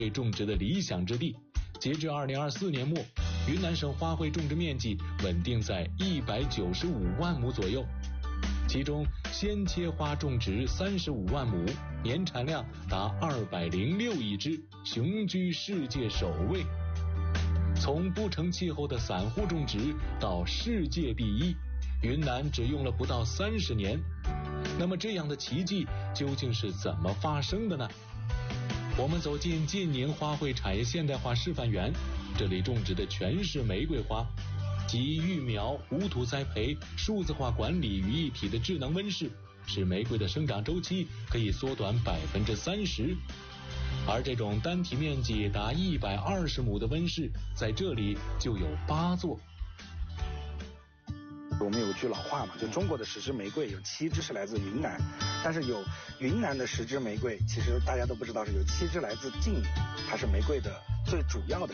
种植的理想之地。截至2024年末，云南省花卉种植面积稳定在195万亩左右，其中鲜切花种植35万亩，年产量达206亿只，雄居世界首位。从不成气候的散户种植到世界第一，云南只用了不到30年。那么这样的奇迹究竟是怎么发生的呢？我们走进晋宁花卉产业现代化示范园，这里种植的全是玫瑰花，集育苗、无土栽培、数字化管理于一体的智能温室，使玫瑰的生长周期可以缩短30%。而这种单体面积达120亩的温室，在这里就有8座。 我们有句老话嘛，就中国的10支玫瑰有7支是来自云南，但是有云南的10支玫瑰，其实大家都不知道是有7支来自晋宁，它是玫瑰的最主要的